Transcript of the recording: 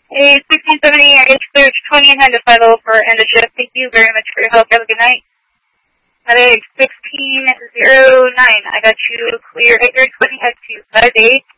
Hey, 1670, I search 20 and had to follow for end of shift. Thank you very much for your help. Have a good night. Headache 1609, I got you clear at your 20 head to 5-8.